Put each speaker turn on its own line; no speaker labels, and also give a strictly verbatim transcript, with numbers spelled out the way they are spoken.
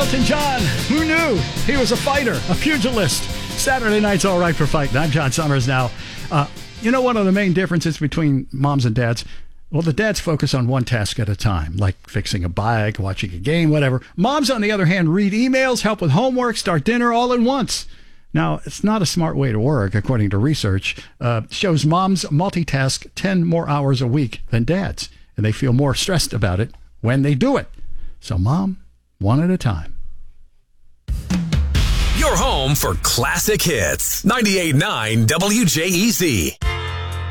Elton John. Who knew? He was a fighter, a pugilist. Saturday night's all right for fighting. I'm John Summers now. Uh, you know, one of the main differences between moms and dads, well, the dads focus on one task at a time, like fixing a bike, watching a game, whatever. Moms, on the other hand, read emails, help with homework, start dinner all at once. Now, it's not a smart way to work, according to research. Uh, shows moms multitask ten more hours a week than dads, and they feel more stressed about it when they do it. So, mom, one at a time.
Your home for classic hits. ninety-eight point nine W J E Z.